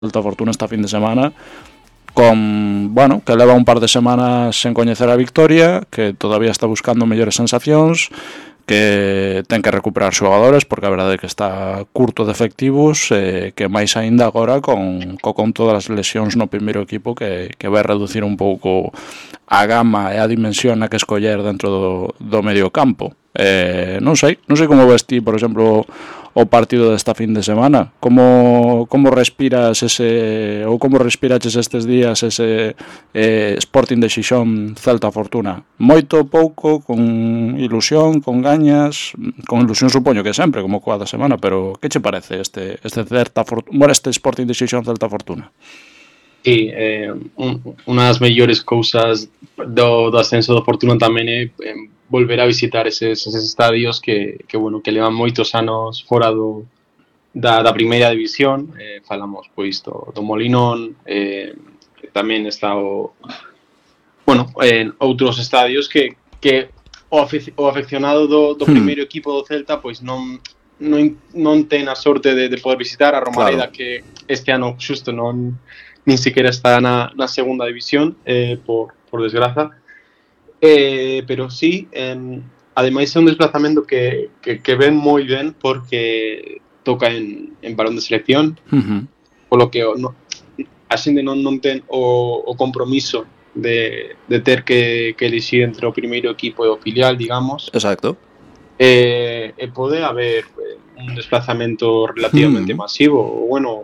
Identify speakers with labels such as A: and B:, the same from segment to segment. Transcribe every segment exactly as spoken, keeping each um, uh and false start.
A: Celta Fortuna esta fin de semana, con, bueno, que leva un par de semanas sen coñecer a victoria, que todavía está buscando mellores sensacións, que ten que recuperar xogadores porque a verdade é que está curto de efectivos, eh, que máis aínda agora con, co con todas as lesións no primeiro equipo que, que vai reducir un pouco a gama e a dimensión na que escoller dentro do, do medio campo. Eh, non sei, non sei como ves ti, por exemplo, o partido desta fin de semana. Como, como respiras ese, ou como respiraches estes días ese eh, Sporting de Xixón Celta Fortuna? Moito, pouco, con ilusión, con gañas? Con ilusión supoño que sempre, como coa da semana, pero que che parece este, este, Celta Fortuna, bueno, este Sporting de Xixón Celta Fortuna?
B: Sí, eh, un, unha das mellores cousas do, do ascenso do Fortuna tamén é eh, volver a visitar eses, eses estadios que, que, bueno, que levan moitos anos fora do, da, da primeira división. Eh, falamos pois do, do Molinón, eh, tamén está o, bueno, en outros estadios que, que o, afic, o afeccionado do, do primeiro equipo do Celta pois non, non, non ten a sorte de, de poder visitar a Romareda, claro, que este ano xusto non nin siquiera está na, na segunda división, eh, por, por desgraza. Eh, pero sí, eh, ademais é un desplazamento que, que, que ven moi ben porque toca en, en balón de selección, uh-huh. Polo que no, a xente non, non ten o, o compromiso de, de ter que, que elixir entre o primeiro equipo e o filial, digamos.
A: Exacto.
B: Eh, e pode haber un desplazamento relativamente uh-huh. masivo, bueno,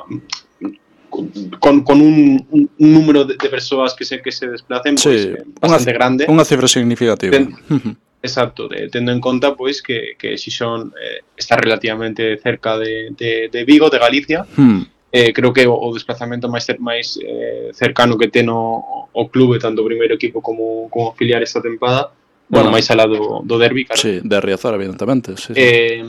B: con, con un, un número de, de persoas que se que se desplacen, pois,
A: sí,
B: bastante
A: unha,
B: grande.
A: Unha cifra significativa.
B: Ten, exacto, de, tendo en conta pois que, que Xixón eh, está relativamente cerca de, de, de Vigo, de Galicia. Hmm. Eh, creo que o, o desplazamento máis máis eh, cercano que ten o, o clube, tanto o primeiro equipo como, como filial esta tempada, bueno, bueno máis alá do, do derbi, claro.
A: Sí, de Riazor, evidentemente. Sí, sí.
B: Eh,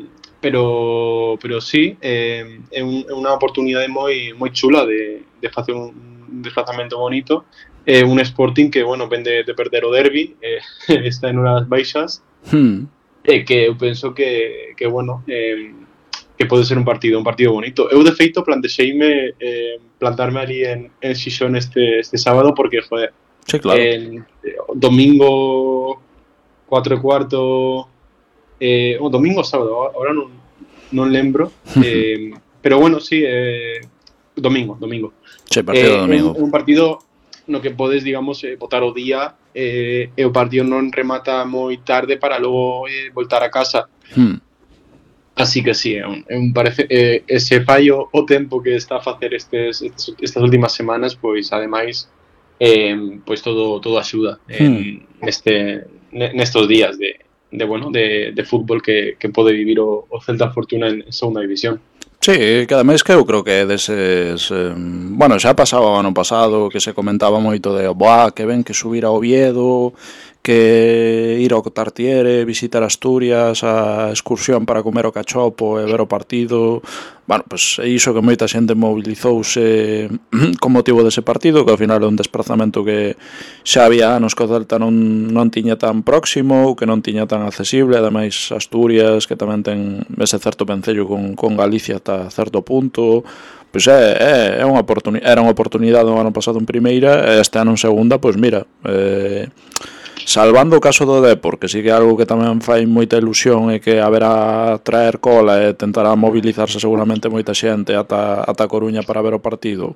B: pero pero sí, eh, é, un, é unha oportunidade moi moi chula de, de facer un desplazamento bonito. É eh, un Sporting que, bueno, vende de perder o derbi, eh, está en unhas baixas, hmm. e eh, que eu penso que, que bueno, eh, que pode ser un partido, un partido bonito. Eu, de feito, plantexeime eh, plantarme ali en, en Xixón este, este sábado porque, joder,
A: sí, claro.
B: el domingo cuatro e cuarto, eh, o domingo o sábado, ahora non, non lembro, eh, pero bueno, sí, eh, domingo, domingo.
A: Sí, partido
B: eh,
A: domingo.
B: É un, un partido no que podes, digamos, eh, botar o día, eh, e o partido non remata moi tarde para logo eh, voltar a casa. Hmm. Así que sí, é un, é un parece, eh, ese fallo o tempo que está a facer estes, estes, estas últimas semanas, pois ademais, eh, pois todo todo axuda en hmm. neste nestos días de, de bueno, de, de fútbol que, que pode vivir o, o Celta Fortuna en, en segunda división.
A: Sí, que ademais que eu creo que deses, eh, bueno, xa pasaba o ano pasado que se comentaba moito de, boa, que ven que subir a Oviedo, que ir ao Tartiere, visitar Asturias, a excursión para comer o cachopo e ver o partido. Bueno, pois é iso que moita xente mobilizouse con motivo dese partido, que ao final é un desplazamento que xa había anos que o Celta non, non tiña tan próximo, que non tiña tan accesible, ademais Asturias, que tamén ten ese certo vencello con, con Galicia ata certo punto. Pois é, é, é unha oportunidade, era unha oportunidade o ano pasado en primeira, e este ano en segunda, pois mira, eh, salvando o caso do Depor, que sí que é algo que tamén fai moita ilusión e que haberá traer cola e tentará mobilizarse seguramente moita xente ata, ata Coruña para ver o partido.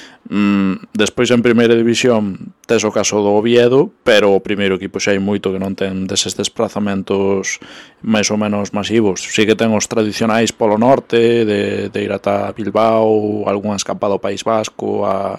A: Mm, despois en primeira división tes o caso do Oviedo, pero o primeiro equipo xa hai moito que non ten deses desplazamentos máis ou menos masivos. Sí que ten os tradicionais polo norte, de, de ir ata Bilbao, algunha escapada ao País Vasco, a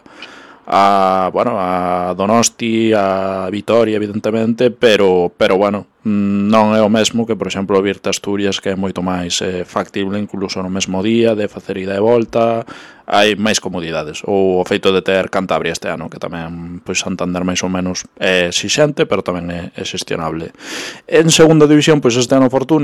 A: a, bueno, a Donosti, a Vitoria, evidentemente, pero, pero bueno, non é o mesmo que, por exemplo, virte Asturias, que é moito máis eh, factible, incluso no mesmo día, de facer ida e volta, hai máis comodidades. Ou o feito de ter Cantabria este ano, que tamén, pois, Santander máis ou menos é exixente, pero tamén é, é xestionable. En segunda división, pois, este ano Fortuna,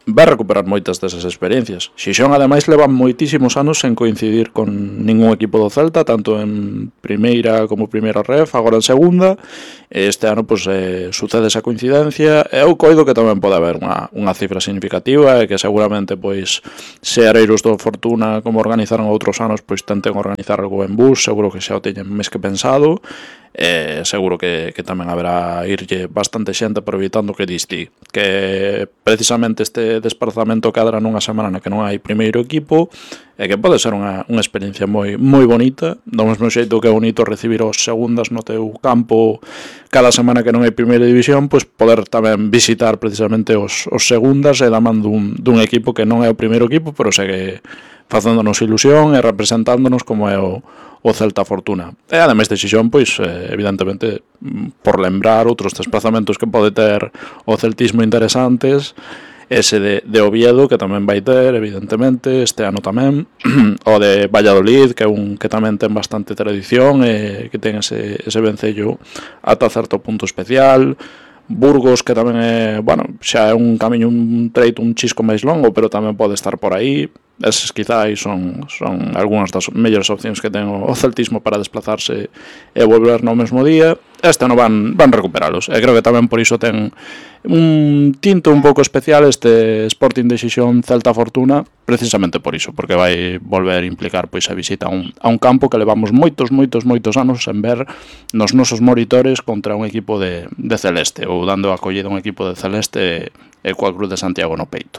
A: vai recuperar moitas desas experiencias. Xixón, ademais, leva moitísimos anos sen coincidir con ningún equipo do Celta, tanto en primeira como primeira ref, agora en segunda. Este ano, pois, eh, sucede esa coincidencia. Eu coido que tamén pode haber unha, unha cifra significativa e que seguramente, pois, se Areiros do Fortuna, como organizaron outros anos, pois tenten organizar algo en bus, seguro que xa o teñen máis que pensado. Eh, seguro que, que tamén haberá irlle bastante xente aproveitando que diste que precisamente este desplazamento cadra nunha semana na que non hai primeiro equipo e que pode ser unha, unha experiencia moi moi bonita, do mesmo xeito que é bonito recibir os segundas no teu campo cada semana que non hai primeira división, pois poder tamén visitar precisamente os, os segundas e da man dun, dun equipo que non é o primeiro equipo, pero segue facéndonos ilusión e representándonos como é o o Celta Fortuna. E ademais de Xixón, pois, evidentemente, por lembrar outros desplazamentos que pode ter o celtismo interesantes, ese de, de Oviedo, que tamén vai ter, evidentemente, este ano tamén, o de Valladolid, que é un que tamén ten bastante tradición e que ten ese, ese vencello ata certo punto especial. Burgos, que tamén é, bueno, xa é un camiño, un treito un chisco máis longo, pero tamén pode estar por aí. Eses quizáis son, son algunhas das mellores opcións que ten o celtismo para desplazarse e volver no mesmo día. Este ano van, van recuperalos, e creo que tamén por iso ten un tinto un pouco especial este Sporting de Xixón Celta Fortuna, precisamente por iso, porque vai volver a implicar pois a visita a un, a un campo que levamos moitos, moitos, moitos anos en ver nos nosos monitores contra un equipo de, de Celeste, ou dando acollida a un equipo de Celeste e coa Cruz de Santiago no peito.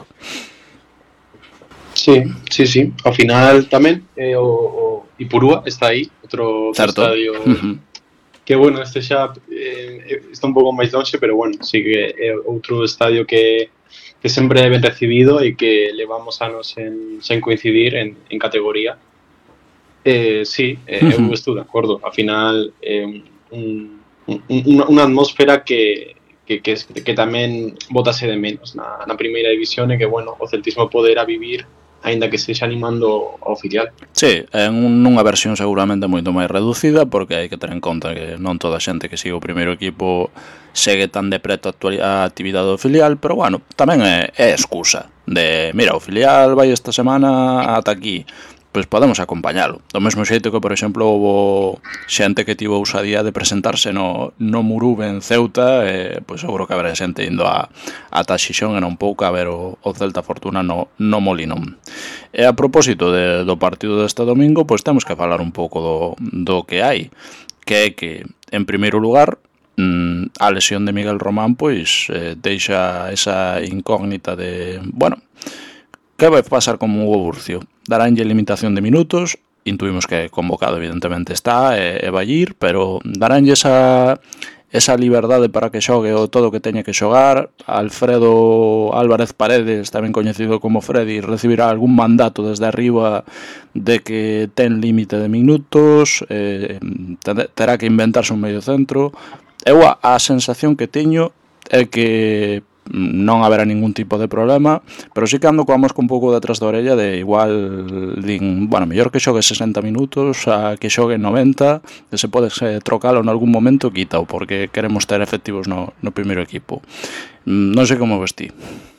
B: Sí, sí, sí. Ao final tamén eh, o, o Ipurúa está aí, outro, outro estadio uh-huh. que, bueno, este xa eh, está un pouco máis longe, pero, bueno, sí que é outro estadio que, que sempre é ben recibido e que levamos anos en, sen coincidir en, en categoría. Eh, sí, eh, uh-huh. eu estou de acordo. Ao final, eh, un, un, unha, unha atmósfera que Que, que, que tamén botase de menos na, na primeira división e que, bueno, o celtismo poderá vivir aínda que estexa animando ao filial.
A: Sí, en unha versión seguramente moito máis reducida, porque hai que ter en conta que non toda a xente que sigue o primeiro equipo segue tan de preto a actividade do filial, pero, bueno, tamén é, é excusa de, mira, o filial vai esta semana ata aquí, pois podemos acompañalo. Do mesmo xeito que, por exemplo, houve xente que tivo ousadía de presentarse no, no Murube en Ceuta, e, pois seguro que habrá xente indo a, a Xixón e non pouco a ver o, o Celta Fortuna no, no Molinón. E a propósito de, do partido deste domingo, pois temos que falar un pouco do, do que hai, que é que, en primeiro lugar, a lesión de Miguel Román, pois, eh, deixa esa incógnita de, bueno, que vai pasar con Hugo Burcio? Daránlle limitación de minutos, intuimos que convocado evidentemente está e, e vai ir, pero daránlle esa, esa liberdade para que xogue o todo que teña que xogar. Alfredo Álvarez Paredes, tamén coñecido como Freddy, recibirá algún mandato desde arriba de que ten límite de minutos, eh, terá que inventarse un medio centro. Eu a, a sensación que teño é que non haberá ningún tipo de problema, pero sí que ando coa mosca un pouco detrás da orella de igual din, bueno, mellor que xogue sesenta minutos a que xogue noventa, e se pode trocalo en algún momento, quítao, porque queremos ter efectivos no, no primeiro equipo. Non sei como vestí.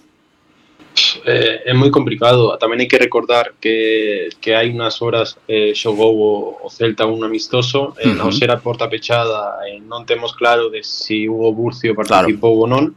B: É, é moi complicado. Tamén hai que recordar que, que hai unhas horas eh, xogou o, o Celta un amistoso, uh-huh. eh, ao ser a porta pechada, eh, non temos claro de si Hugo Burcio participou claro. ou non.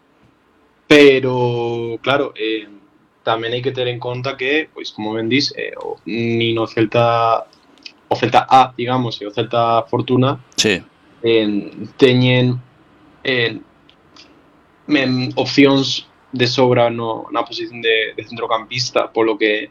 B: Pero, claro, eh, tamén hai que ter en conta que, pois, como ben dis, eh, o, nin o Celta, o Celta A, digamos, e o Celta Fortuna,
A: sí.
B: eh, teñen eh, men, opcións de sobra no, na posición de, de centrocampista, polo que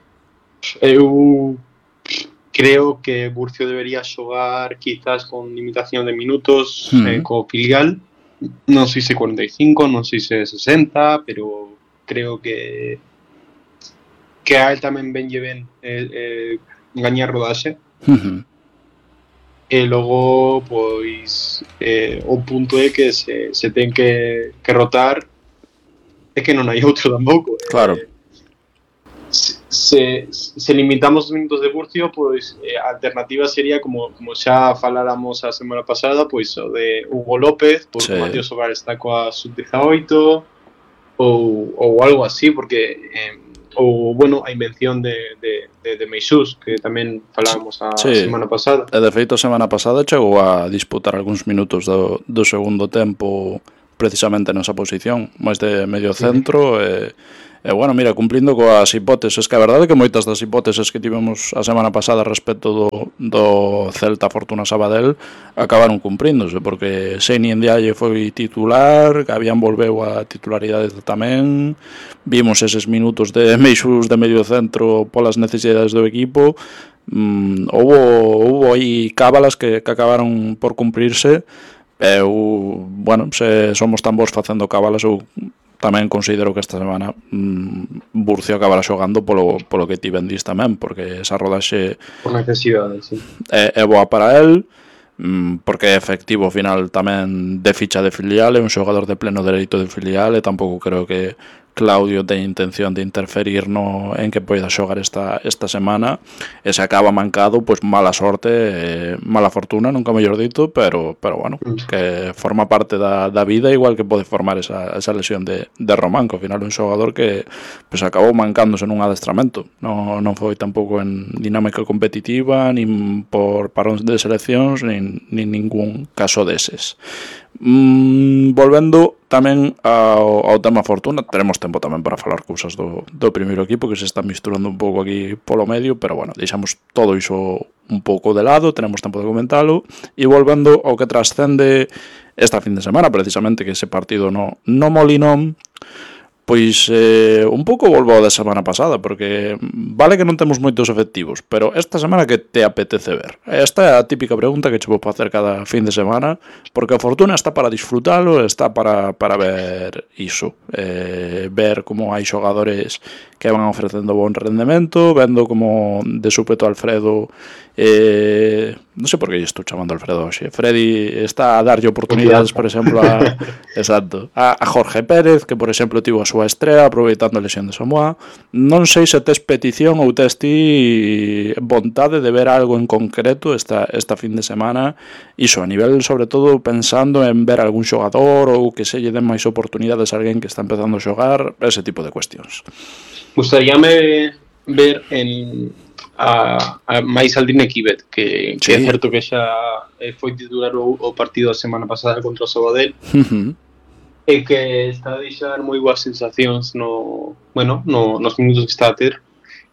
B: eu creo que Burcio debería xogar quizás con limitación de minutos mm. eh, co filial. Non sei se cuarenta y cinco, non sei se sesenta, pero creo que que a él tamén venlle ben eh, eh, gañar rodaxe. Uh-huh. E logo, pois, eh, o punto é que se, se ten que, que rotar é que non hai outro tampouco.
A: Claro.
B: Eh, se, se, se limitamos os minutos de Burcio, pois eh, a alternativa sería, como, como xa faláramos a semana pasada, pois o de Hugo López, porque sí. Matías Sobral está coa sub dezaoito, ou, ou algo así, porque eh, ou, bueno, a invención de, de, de, de Meixús, que tamén falábamos a
A: Sí,
B: semana pasada.
A: e de feito a semana pasada chegou a disputar algúns minutos do, do segundo tempo precisamente nesa posición, máis de medio centro, e, e bueno, mira, cumplindo coas hipóteses, que a verdade é que moitas das hipóteses que tivemos a semana pasada respecto do, do Celta Fortuna Sabadell acabaron cumpríndose, porque Seni Ndiaye foi titular, Gabián volveu a titularidade tamén, vimos eses minutos de Meixús de medio centro polas necesidades do equipo. Mm, houbo, houbo aí cábalas que, que acabaron por cumprirse. Eu, bueno, se somos tan bons facendo cábalas, eu tamén considero que esta semana mm, Burcio acabará xogando polo, polo que ti vendís tamén, porque esa rodaxe
B: Por necesidade, sí.
A: é, é boa para el, mm, porque é efectivo ao final tamén de ficha de filial, é un xogador de pleno dereito de filial, e tampouco creo que Claudio ten intención de interferir no en que poida xogar esta, esta semana, e se acaba mancado, pois mala sorte, eh, mala fortuna, nunca mellor dito, pero, pero bueno, que forma parte da, da vida, igual que pode formar esa, esa lesión de, de Román, que ao final é un xogador que pois acabou mancándose nun adestramento, non, non foi tampouco en dinámica competitiva, nin por paróns de seleccións, nin, nin ningún caso deses. Mm, volvendo tamén ao, ao tema Fortuna, teremos tempo tamén para falar cousas do, do primeiro equipo, que se está misturando un pouco aquí polo medio, pero bueno, deixamos todo iso un pouco de lado, tenemos tempo de comentalo, e volvendo ao que trascende esta fin de semana, precisamente, que ese partido no, no Molinón, pois eh, un pouco volvo ao da semana pasada, porque vale que non temos moitos efectivos, pero esta semana que te apetece ver? Esta é a típica pregunta que che vou facer cada fin de semana, porque a Fortuna está para disfrutalo, está para, para ver iso, eh, ver como hai xogadores que van ofrecendo bon rendemento, vendo como de súpeto Alfredo, eh, non sei por que lle estou chamando Alfredo hoxe, Freddy está a darlle oportunidades, por exemplo, a, exacto, a, a Jorge Pérez, que por exemplo tivo a súa estrea aproveitando a lesión de Samoa. Non sei se tes petición ou tes ti vontade de ver algo en concreto esta, esta fin de semana, iso a nivel sobre todo pensando en ver algún xogador ou que se lle den máis oportunidades a alguén que está empezando a xogar, ese tipo de cuestións.
B: Gustaríame ver en a, a máis Aldrine Kibet, que, sí. que é certo que xa foi titular o, o partido a semana pasada contra o Sabadell, uh-huh. e que está a deixar moi boas sensacións no, bueno, no, nos minutos que está a ter.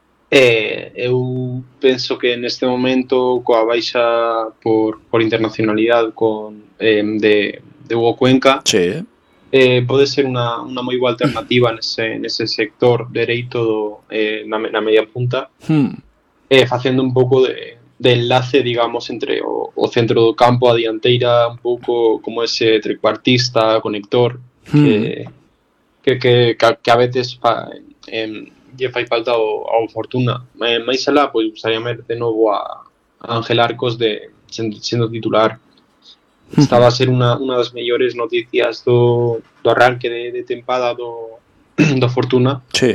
B: E eu penso que neste momento coa baixa por, por internacionalidade con, eh, de, de Hugo Cuenca, sí. eh, pode ser unha, unha moi boa alternativa nese, nese sector dereito do, eh, na, na media punta, hmm. eh, facendo un pouco de, de enlace, digamos, entre o, o centro do campo, a dianteira, un pouco como ese trecuartista, conector, hmm. que, que, que, que a veces fa, eh, lle fai falta ao, ao Fortuna. Eh, máis alá, pois, gustaría ver de novo a, a Ángel Arcos de, sendo, sendo titular. Estaba a ser unha, unha das mellores noticias do, do arranque de, de tempada do, do Fortuna. Sí.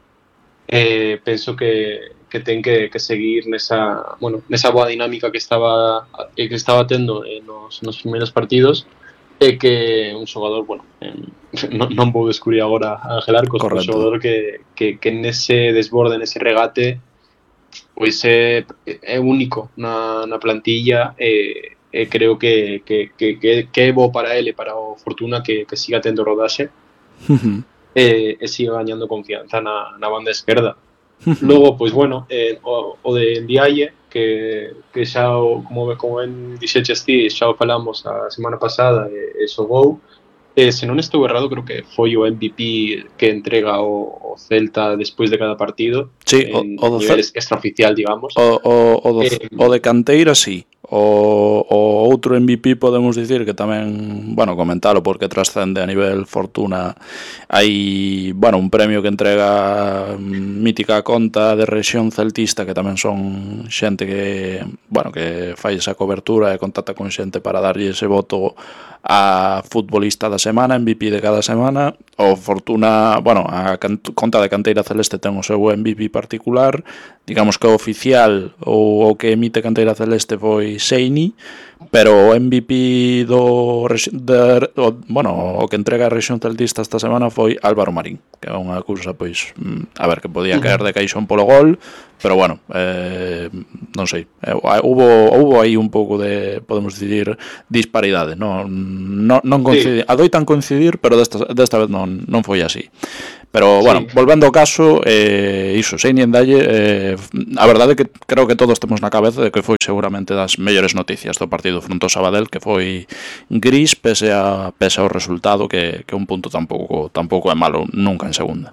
B: Eh, penso que, que ten que, que seguir nesa, bueno, nesa boa dinámica que estaba que estaba tendo eh, nos, nos primeiros partidos, e que un xogador, bueno, eh, non, non vou descubrir agora a Ángel Arcos, un xogador que, que, que nese desborde, nese regate, pois é, é único na, na plantilla, e eh, eh, creo que, que, que, que, que é bo para ele, para o Fortuna, que, que siga tendo rodaxe, uh-huh. e, e siga gañando confianza na, na banda esquerda. Uh-huh. Logo, pois bueno, eh, o, o de Ndiaye, que, que xa, o, como, como ben dixeches ti, xa o falamos a semana pasada, e, e xogou. Eh, se non estou errado, creo que foi o M V P que entrega o, o Celta despois de cada partido.
A: Sí,
B: en
A: o, o
B: nivel extraoficial, digamos.
A: O, o, o, do, eh, o de Canteira, sí. O, o outro M V P podemos dicir que tamén, bueno, comentalo porque trascende a nivel Fortuna. Hai, bueno, un premio que entrega mítica conta de rexión celtista, que tamén son xente que, bueno, que fai esa cobertura e contacta con xente para darlle ese voto a futbolista da semana, M V P de cada semana. O Fortuna, bueno, a conta de Canteira Celeste ten o seu M V P particular, digamos que o oficial ou o que emite Canteira Celeste foi Seini, pero o M V P do, de, o, bueno, o que entrega a rexión celtista esta semana foi Álvaro Marín, que é unha cousa, pois, a ver, que podía caer de caixón polo gol, pero bueno, eh, non sei, eh, hubo, hubo aí un pouco de, podemos dicir, disparidade, non, non, non coincidi, sí. Adoitan coincidir, pero desta, desta vez non, non foi así. Pero, bueno, sí. Volvendo ao caso, eh, iso, sei nin dalle, eh, a verdade é que creo que todos temos na cabeza de que foi seguramente das mellores noticias do partido fronte ao Sabadell, que foi gris pese, a, pese ao resultado, que, que un punto tampouco, tampouco é malo nunca en segunda.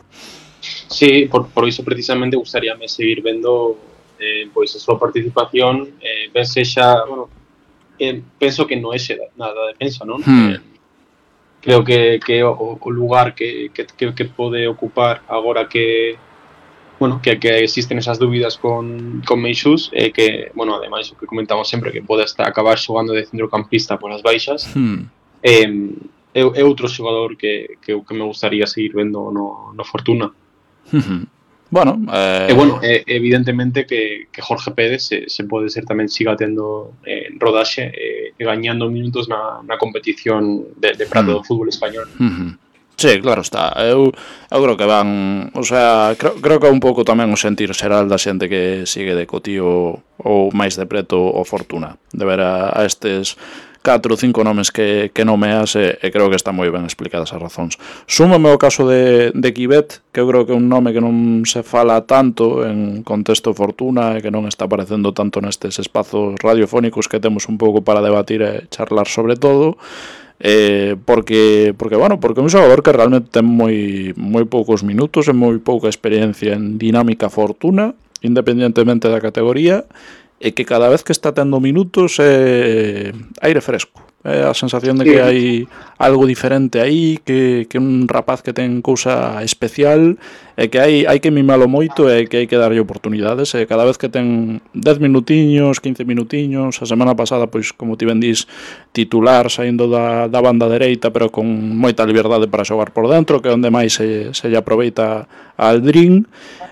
B: Sí, por, por iso precisamente gustaríame seguir vendo eh, pois a súa participación, eh, ben sexa, bueno, eh, penso que non é nada de defensa, non? Hmm. Eh, creo que, que o, o lugar que, que, que pode ocupar agora que bueno, que, que existen esas dúbidas con, con Meixús e eh, que, bueno, ademais o que comentamos sempre que pode hasta acabar xogando de centrocampista por as baixas hmm. eh, é, é outro xogador que, que, que me gustaría seguir vendo no, no Fortuna.
A: Hmm. Bueno, eh...
B: e bueno, eh, evidentemente que, que Jorge Pérez se, se pode ser tamén siga tendo eh, rodaxe e eh, gañando minutos na, na competición de, de prato mm. do fútbol español.
A: Mm-hmm. Sí, claro está. Eu, eu creo que van, o sea, creo, creo que é un pouco tamén o sentir xeral da xente que sigue de cotío ou máis de preto o Fortuna, de ver a, a estes catro ou cinco nomes que, que nomeas e, e creo que están moi ben explicadas as razóns. Súmame o caso de, de Quivet, que eu creo que é un nome que non se fala tanto en contexto Fortuna e que non está aparecendo tanto nestes espazos radiofónicos que temos un pouco para debatir e charlar sobre todo, eh, porque, porque, bueno, porque é un xogador que realmente ten moi, moi poucos minutos e moi pouca experiencia en dinámica Fortuna, independentemente da categoría, e que cada vez que está tendo minutos é aire fresco. É a sensación de que hai algo diferente aí, que, que un rapaz que ten cousa especial, e que hai, hai que mimalo moito e que hai que darlle oportunidades, e cada vez que ten dez minutiños, quince minutiños, a semana pasada, pois, como ti ben dís, titular, saindo da, da banda dereita, pero con moita liberdade para xogar por dentro, que é onde máis se, se lle aproveita a Aldrin.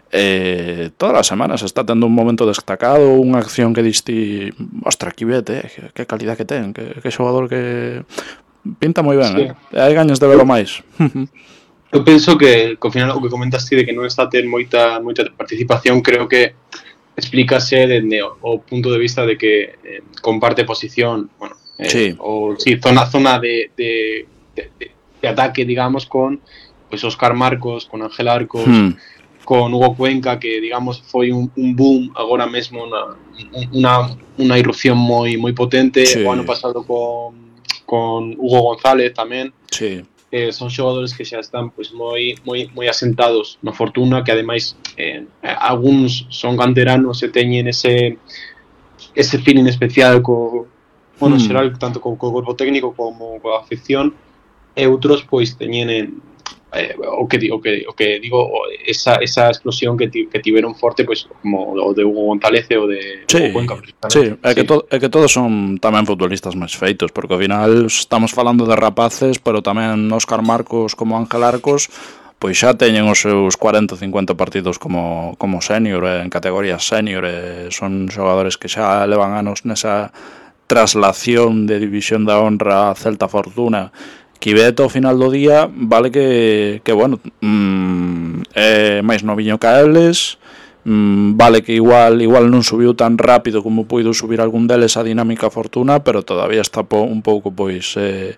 A: Eh, todas as semanas está tendo un momento destacado, unha acción que diste, ostra, Quivet, eh, que, que calidad que ten, que, que xogador que pinta moi ben, sí. eh? Hai gañas de velo máis.
B: Eu penso que, que ao final o que comentaste de que non está a ter moita, moita participación, creo que explícase dende o, o punto de vista de que eh, comparte posición, bueno, eh, sí. o sí, zona, zona de, de, de, de ataque, digamos, con pues, Óscar Marcos, con Ángel Arcos, hmm. con Hugo Cuenca, que digamos foi un, un boom agora mesmo, una, una, una irrupción moi moi potente, sí. O ano pasado con, con Hugo González tamén,
A: sí.
B: eh, son xogadores que xa están pues, moi, moi, moi asentados na Fortuna, que ademais eh, algúns son canteranos e teñen ese ese feeling especial co, bueno, hmm. xeral, tanto co, co corpo técnico como coa afección, e outros pois teñen en Eh, o que digo, que, o que digo esa, esa explosión que, ti, que tiveron forte pues, como o de Hugo González o de
A: sí,
B: Hugo Cuenca.
A: Sí, é que, to, é que todos son tamén futbolistas máis feitos, porque ao final estamos falando de rapaces, pero tamén Óscar Marcos como Ángel Arcos pois xa teñen os seus cuarenta ou cincuenta partidos como, como senior, eh, en categorías senior, eh, son xogadores que xa levan anos nesa traslación de división da honra a Celta Fortuna. Quivet ao final do día vale que, que bueno, mmm, é máis noviño que eles, mmm, vale que igual igual non subiu tan rápido como puido subir algún deles a dinámica Fortuna, pero todavía está po, un pouco pois eh,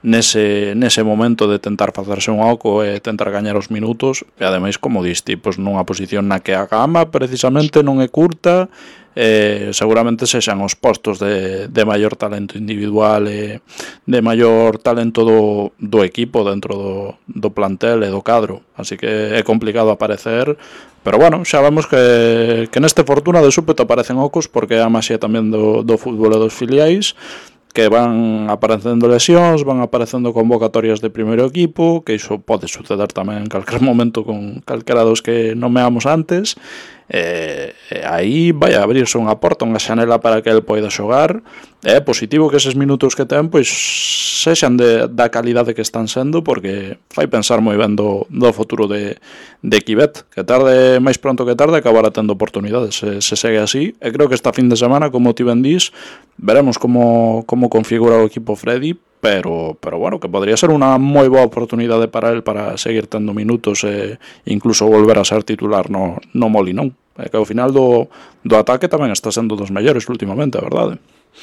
A: nese, nese momento de tentar facerse un oco e tentar gañar os minutos, e ademais, como diste, pois nunha posición na que a gama precisamente non é curta, eh, seguramente sexan os postos de, de maior talento individual e de maior talento do, do equipo dentro do, do plantel e do cadro, así que é complicado aparecer, pero bueno, xa vemos que, que neste Fortuna de súpeto aparecen ocos, porque é a maxia tamén do, do fútbol e dos filiais, que van aparecendo lesións, van aparecendo convocatorias de primeiro equipo, que iso pode suceder tamén en calquer momento con calquera dos que nomeamos antes, e, e aí vai a abrirse unha porta, unha xanela para que el poida xogar. É positivo que eses minutos que ten pois sexan de, da calidade que están sendo, porque fai pensar moi ben do, do futuro de, de Kibet, que tarde, máis pronto que tarde, acabará tendo oportunidades se, se segue así. E creo que esta fin de semana, como ti ben dís, veremos como, como configura o equipo Freddy, pero, pero bueno, que podría ser unha moi boa oportunidade para el para seguir tendo minutos e incluso volver a ser titular no, no Molinón. É que ao final do, do ataque tamén está sendo dos mellores últimamente, a verdade.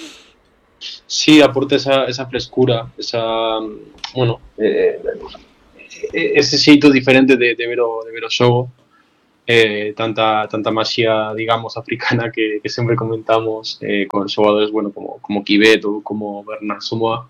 B: Sí, aporta esa, esa frescura, esa, bueno, eh, ese xeito diferente de, de, ver o, de ver o xogo, eh, tanta tanta maxia, digamos, africana que, que sempre comentamos eh, con xogadores, bueno, como, como Kibet ou como Bernard Samoa.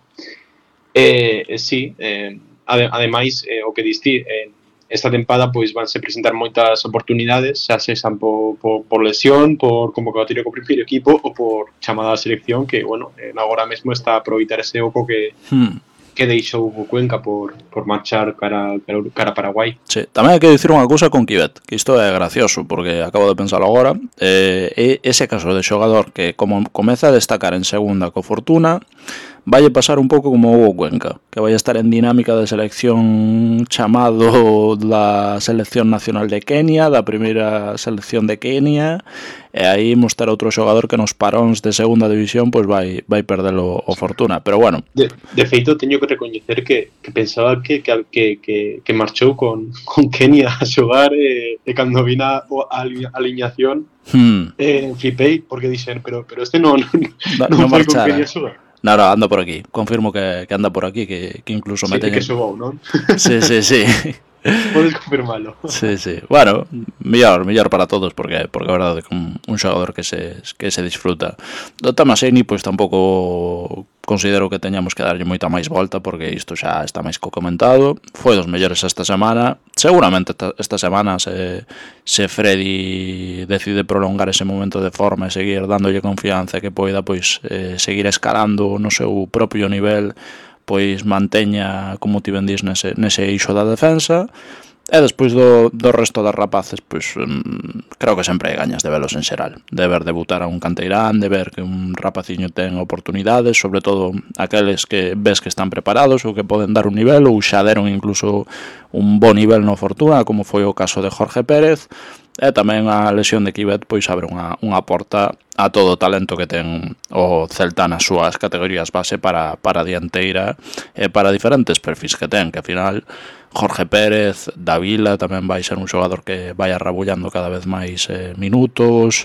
B: Eh, eh, sí, eh, ade, ademais, eh, o que distí, eh, esta tempada pois vanse presentar moitas oportunidades, xa sexan por, por, por lesión, por convocatoria co primeiro equipo ou por chamada á selección, que, bueno, eh, agora mesmo está a aproveitar ese oco que, hmm. que deixou o Cuenca por, por marchar cara, cara, cara Paraguai.
A: Sí, tamén hai que dicir unha cousa con Kibet, que isto é gracioso, porque acabo de pensalo agora, eh, ese caso de xogador que como comeza a destacar en segunda co Fortuna, vai a pasar un pouco como o Cuenca, que vai a estar en dinámica de selección chamado da selección nacional de Kenia, da primeira selección de Kenia, e aí mostrar outro xogador que nos paróns de segunda división pois vai vai perdelo o Fortuna, pero bueno.
B: De, de feito, teño que recoñecer que, que pensaba que, que, que, que marchou con, con Kenia a xogar e, e cando vina a aliñación hmm. eh, flipei, porque dixen, pero, pero este non, non, non foi con Kenia a xogar.
A: No, no, anda por aquí. Confirmo que, que anda por aquí, que, que incluso
B: sí,
A: me teñen...
B: que xogou, non?
A: Sí, sí, sí.
B: Podes confirmalo.
A: Sí, sí. Bueno, mellor, mellor para todos, porque porque a verdade que un, un xogador que se que se disfruta. Do Tamaseni, pois tampouco considero que teñamos que darlle moita máis volta, porque isto xa está máis co comentado. Foi dos mellores esta semana. Seguramente esta semana se, se Freddy decide prolongar ese momento de forma e seguir dándolle confianza que poida pois eh, seguir escalando no seu propio nivel, pois manteña, como ti ben dís, nese, nese eixo da defensa. E despois do, do resto das rapaces, pois um, creo que sempre hai gañas de velos en xeral, de ver debutar a un canteirán, de ver que un rapaciño ten oportunidades, sobre todo aqueles que ves que están preparados ou que poden dar un nivel ou xa deron incluso un bo nivel no Fortuna, como foi o caso de Jorge Pérez. E tamén a lesión de Kibet pois abre unha, unha porta a todo o talento que ten o Celta nas súas categorías base para, para a dianteira e para diferentes perfis que ten, que ao final Jorge Pérez, Davila tamén vai ser un xogador que vai arrabullando cada vez máis eh, minutos.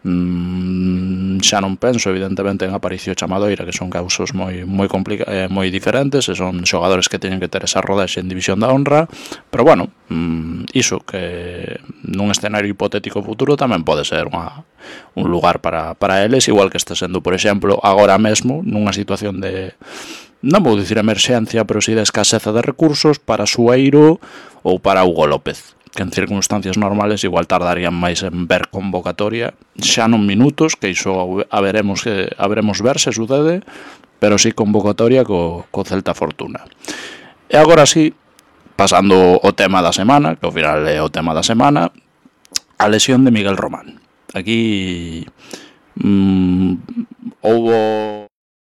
A: Mm, xa non penso evidentemente en Aparicio Chamadoira, que son causos moi moi complica- eh, moi diferentes, e son xogadores que teñen que ter esa rodaxe en División da Honra, pero bueno, mm, iso que nun escenario hipotético futuro tamén pode ser unha, un lugar para, para eles, igual que está sendo, por exemplo, agora mesmo nunha situación de, non vou dicir emerxencia, pero si de escaseza de recursos para Sueiro ou para Hugo López, que en circunstancias normales igual tardarían máis en ver convocatoria, xa non minutos, que iso a veremos, que a veremos ver se sucede, pero sí convocatoria co, co Celta Fortuna. E agora sí, pasando o tema da semana, que ao final é o tema da semana, a lesión de Miguel Román. Aquí mmm, houbo